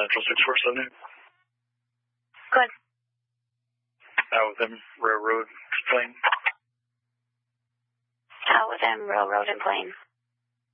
Central 647. Good. Out with them, railroad plane. Out with them, railroad and plane.